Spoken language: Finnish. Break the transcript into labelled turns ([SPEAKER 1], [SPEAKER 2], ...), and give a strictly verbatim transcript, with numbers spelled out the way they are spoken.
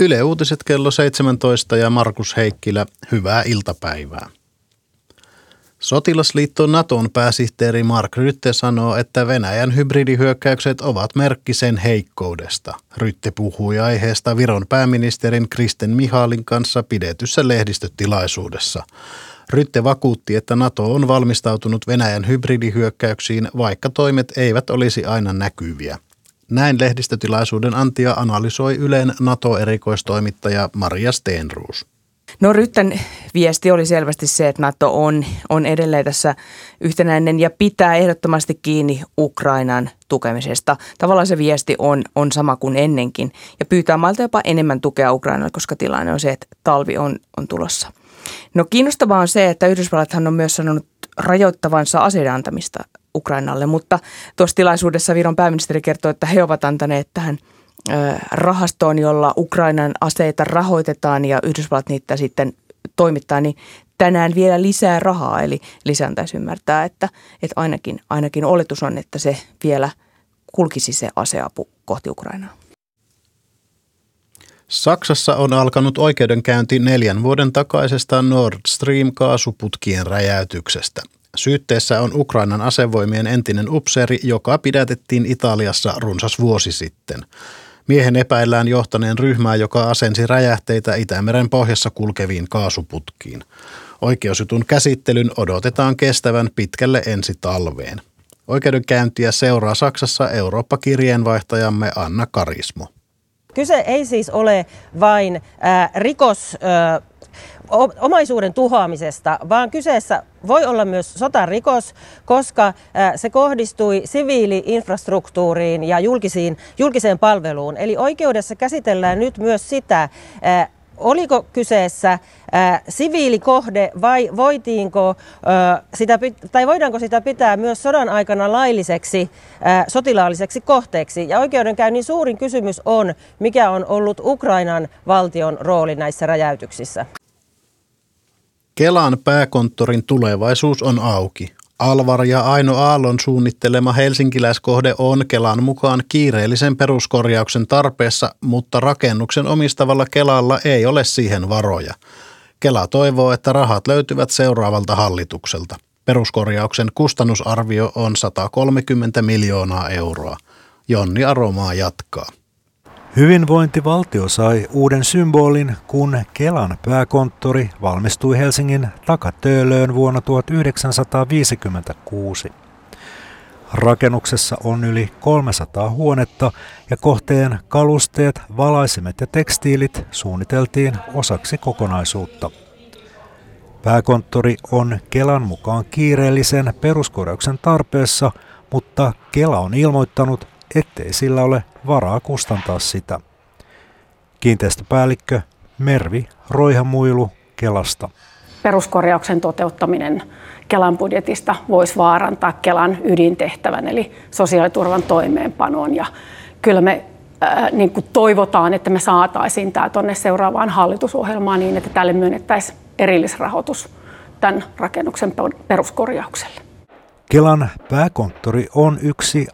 [SPEAKER 1] Yle Uutiset kello seitsemäntoista ja Markus Heikkilä, hyvää iltapäivää. Sotilasliitto Naton pääsihteeri Mark Rutte sanoo, että Venäjän hybridihyökkäykset ovat merkki sen heikkoudesta. Rutte puhui aiheesta Viron pääministerin Kristen Michalin kanssa pidetyssä lehdistötilaisuudessa. Rutte vakuutti, että Nato on valmistautunut Venäjän hybridihyökkäyksiin, vaikka toimet eivät olisi aina näkyviä. Näin lehdistötilaisuuden antia analysoi Ylen NATO-erikoistoimittaja Maria Stenroos.
[SPEAKER 2] No Rutten viesti oli selvästi se, että NATO on, on edelleen tässä yhtenäinen ja pitää ehdottomasti kiinni Ukrainan tukemisesta. Tavallaan se viesti on, on sama kuin ennenkin ja pyytää maalta jopa enemmän tukea Ukrainalle, koska tilanne on se, että talvi on, on tulossa. No kiinnostavaa on se, että Yhdysvallathan on myös sanonut rajoittavansa aseiden antamista Ukrainalle, mutta tuossa tilaisuudessa Viron pääministeri kertoi, että he ovat antaneet tähän rahastoon, jolla Ukrainan aseita rahoitetaan ja Yhdysvallat niitä sitten toimittaa, niin tänään vielä lisää rahaa. Eli lisää antaisi ymmärtää, että, että ainakin, ainakin oletus on, että se vielä kulkisi se aseapu kohti Ukrainaa.
[SPEAKER 1] Saksassa on alkanut oikeudenkäynti neljän vuoden takaisesta Nord Stream-kaasuputkien räjäytyksestä. Syytteessä on Ukrainan asevoimien entinen upseeri, joka pidätettiin Italiassa runsas vuosi sitten. Miehen epäillään johtaneen ryhmää, joka asensi räjähteitä Itämeren pohjassa kulkeviin kaasuputkiin. Oikeusjutun käsittelyn odotetaan kestävän pitkälle ensi talveen. Oikeudenkäyntiä seuraa Saksassa Eurooppa-kirjeenvaihtajamme Anna Karismo.
[SPEAKER 3] Kyse ei siis ole vain äh, rikos... Äh, omaisuuden tuhoamisesta, vaan kyseessä voi olla myös sotarikos, koska se kohdistui siviili-infrastruktuuriin ja julkisiin, julkiseen palveluun. Eli oikeudessa käsitellään nyt myös sitä, oliko kyseessä siviilikohde vai voitiinko sitä, tai voidaanko sitä pitää myös sodan aikana lailliseksi sotilaalliseksi kohteeksi. Ja oikeudenkäynnin suurin kysymys on, mikä on ollut Ukrainan valtion rooli näissä räjäytyksissä.
[SPEAKER 1] Kelan pääkonttorin tulevaisuus on auki. Alvar ja Aino Aallon suunnittelema helsinkiläiskohde on Kelan mukaan kiireellisen peruskorjauksen tarpeessa, mutta rakennuksen omistavalla Kelalla ei ole siihen varoja. Kela toivoo, että rahat löytyvät seuraavalta hallitukselta. Peruskorjauksen kustannusarvio on sata kolmekymmentä miljoonaa euroa. Jonni Aromaa jatkaa.
[SPEAKER 4] Hyvinvointivaltio sai uuden symbolin, kun Kelan pääkonttori valmistui Helsingin Takatöölöön vuonna tuhatyhdeksänsataaviisikymmentäkuusi. Rakennuksessa on yli kolmesataa huonetta ja kohteen kalusteet, valaisimet ja tekstiilit suunniteltiin osaksi kokonaisuutta. Pääkonttori on Kelan mukaan kiireellisen peruskorjauksen tarpeessa, mutta Kela on ilmoittanut, ettei sillä ole varaa kustantaa sitä. Kiinteistöpäällikkö Mervi Roihamuilu Kelasta.
[SPEAKER 5] Peruskorjauksen toteuttaminen Kelan budjetista voisi vaarantaa Kelan ydintehtävän eli sosiaaliturvan toimeenpanoon. Ja kyllä me äh, niin kuin toivotaan, että me saataisiin tämä tuonne seuraavaan hallitusohjelmaan niin, että tälle myönnettäisiin erillisrahoitus tämän rakennuksen peruskorjaukselle.
[SPEAKER 4] Kelan pääkonttori on yksi